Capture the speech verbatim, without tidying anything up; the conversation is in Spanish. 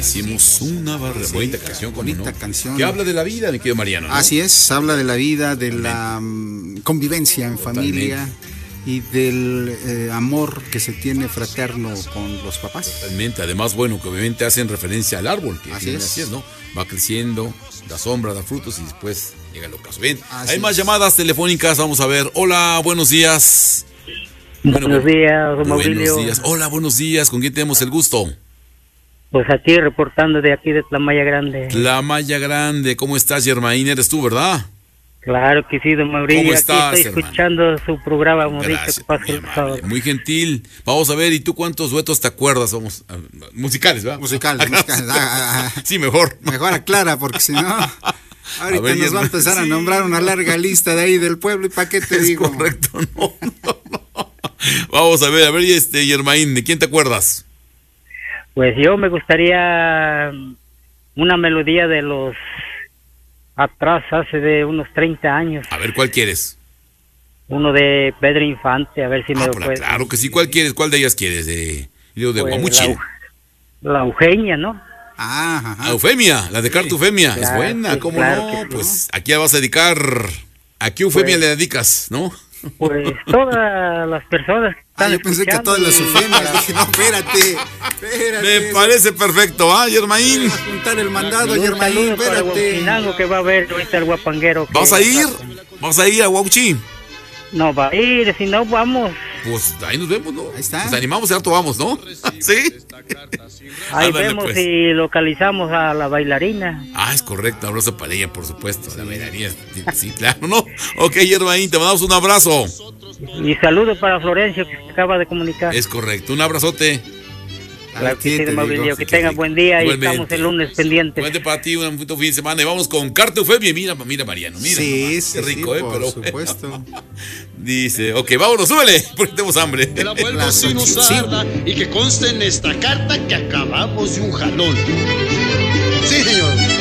Hicimos una barra. Sí, bonita canción, ¿cómo bonita no? canción. Que habla de la vida, mi querido Mariano, ¿no? Así es, habla de la vida, de la um, convivencia en Totalmente. familia y del eh, amor que se tiene fraterno con los papás. Totalmente. Además, bueno, que obviamente hacen referencia al árbol, que Así así es. es. así es, ¿no? Va creciendo, da sombra, da frutos y después llega el ocaso. Bien, Así hay más es. llamadas telefónicas, vamos a ver. Hola, buenos días. Bueno, Buenos días, don Buenos Maurilio. días. Hola, buenos días. ¿Con quién tenemos el gusto? Pues aquí reportando de aquí de Tlamaya Grande. La Maya Grande. ¿Cómo estás, Germain? Eres tú, ¿verdad? Claro que sí, don Maurilio. ¿Cómo aquí estás, estoy hermano? escuchando su programa, hemos dicho Gracias, que pase muy el amable, sábado. muy gentil. Vamos a ver, ¿y tú cuántos duetos te acuerdas? Vamos, a- musicales, ¿verdad? Musicales, musicales. Ah, ah, ah. Sí, mejor. Mejor aclara, porque si no, ahorita ver, nos va a Germán. empezar a Sí. nombrar una larga lista de ahí del pueblo. ¿Y para qué te Es digo? correcto, no, no, no. Vamos a ver, a ver, este, Germain, ¿de quién te acuerdas? Pues yo me gustaría una melodía de los atrás, hace de unos treinta años. A ver, ¿cuál quieres? Uno de Pedro Infante, a ver si me Ah, lo pues, puede. claro que sí, ¿cuál quieres? ¿Cuál de ellas quieres? De, digo, de Pues, Guamuchil. la, la Eugenia, ¿no? Ah, ajá. Ah, Eufemia, la de Carta Eufemia. Es Claro, buena, sí, ¿cómo claro no? que sí. Pues aquí la vas a dedicar. ¿A qué Eufemia Pues- le dedicas, no? Pues todas las personas que Ah, están yo pensé que a todas las escuchando Eufemias. Dije, no, espérate, espérate. Me parece perfecto, ¿ah, Germain? Vas a juntar el mandado, y un Germain, saludo para espérate. Huachinango que va a ver ahorita el guapanguero. que- ¿Vas a ir? ¿Vas a ir a Huauchi? No va a ir, si no vamos. Pues ahí nos vemos, ¿no? Ahí está. Nos animamos y harto vamos, ¿no? ¿Sí? Ahí Ándale, vemos pues. si localizamos a la bailarina. Ah, es correcto, abrazo para ella, por supuesto. La bailaría, sí, claro, ¿no? Ok, Germain, te mandamos un abrazo. Y saludo para Florencio que se acaba de comunicar. Es correcto, un abrazote. Claro que ¿qué sí, te Mauricio, digo? que Qué tenga rico. buen día y Igualmente. estamos el lunes pendientes. Cuente para ti un bonito fin de semana y vamos con Carta Eufemia. Mira, mira, Mariano, mira. Sí, nomás, sí, qué rico, sí, ¿eh? por Pero supuesto. dice, ok, vámonos, súbele, porque tenemos hambre. Que la vuelvo La sin Xochitl. usarla y que conste en esta carta que acabamos de un jalón. Sí, señor.